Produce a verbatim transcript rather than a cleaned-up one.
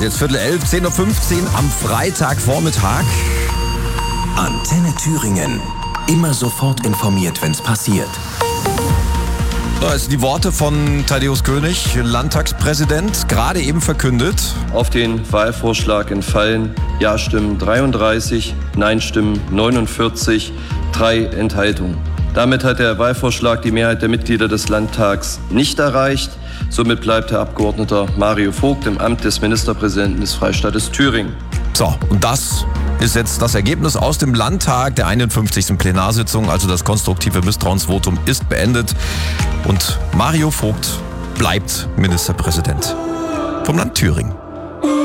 ist jetzt Viertel elf, zehn Uhr fünfzehn am Freitagvormittag. Antenne Thüringen. Immer sofort informiert, wenn's passiert. Das sind die Worte von Thaddäus König, Landtagspräsident, gerade eben verkündet. Auf den Wahlvorschlag entfallen Ja-Stimmen dreiunddreißig, Nein-Stimmen neunundvierzig, drei Enthaltungen. Damit hat der Wahlvorschlag die Mehrheit der Mitglieder des Landtags nicht erreicht. Somit bleibt Herr Abgeordneter Mario Vogt im Amt des Ministerpräsidenten des Freistaates Thüringen. So, und das ist jetzt das Ergebnis aus dem Landtag der einundfünfzigsten Plenarsitzung. Also das konstruktive Misstrauensvotum ist beendet und Mario Vogt bleibt Ministerpräsident vom Land Thüringen.